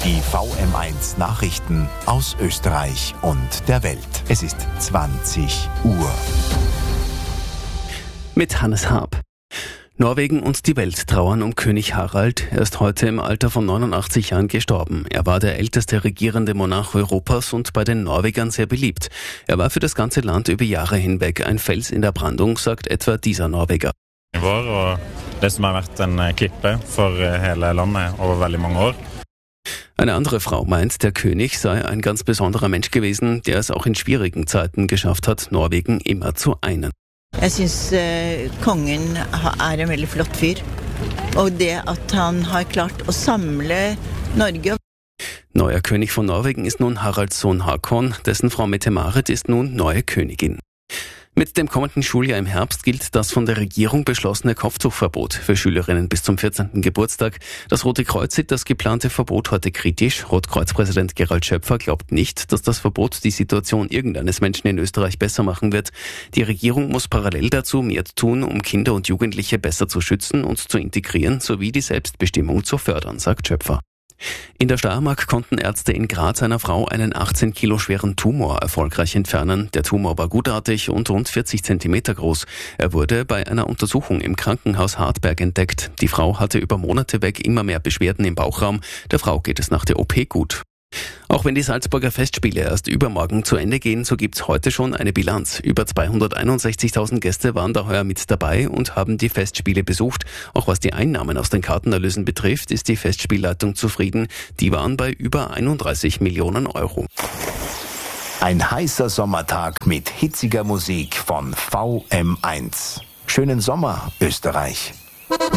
Die VM1 Nachrichten aus Österreich und der Welt. Es ist 20 Uhr. Mit Hannes Haab. Norwegen und die Welt trauern um König Harald. Er ist heute im Alter von 89 Jahren gestorben. Er war der älteste regierende Monarch Europas und bei den Norwegern sehr beliebt. Er war für das ganze Land über Jahre hinweg ein Fels in der Brandung, sagt etwa dieser Norweger. Det som har vært en klippe for hele landet over veldig mange år. Eine andere Frau meint, der König sei ein ganz besonderer Mensch gewesen, der es auch in schwierigen Zeiten geschafft hat, Norwegen immer zu einen. Jeg synes kongen en veldig flott fyr, og det at han har klart å samle Norge. Neuer König von Norwegen ist nun Haralds Sohn Håkon, dessen Frau Mette-Marit ist nun neue Königin. Mit dem kommenden Schuljahr im Herbst gilt das von der Regierung beschlossene Kopftuchverbot für Schülerinnen bis zum 14. Geburtstag. Das Rote Kreuz sieht das geplante Verbot heute kritisch. Rotkreuz-Präsident Gerald Schöpfer glaubt nicht, dass das Verbot die Situation irgendeines Menschen in Österreich besser machen wird. Die Regierung muss parallel dazu mehr tun, um Kinder und Jugendliche besser zu schützen und zu integrieren, sowie die Selbstbestimmung zu fördern, sagt Schöpfer. In der Steiermark konnten Ärzte in Graz einer Frau einen 18 Kilo schweren Tumor erfolgreich entfernen. Der Tumor war gutartig und rund 40 Zentimeter groß. Er wurde bei einer Untersuchung im Krankenhaus Hartberg entdeckt. Die Frau hatte über Monate weg immer mehr Beschwerden im Bauchraum. Der Frau geht es nach der OP gut. Auch wenn die Salzburger Festspiele erst übermorgen zu Ende gehen, so gibt's heute schon eine Bilanz. Über 261.000 Gäste waren da heuer mit dabei und haben die Festspiele besucht. Auch was die Einnahmen aus den Kartenerlösen betrifft, ist die Festspielleitung zufrieden. Die waren bei über 31 Millionen Euro. Ein heißer Sommertag mit hitziger Musik von VM1. Schönen Sommer, Österreich.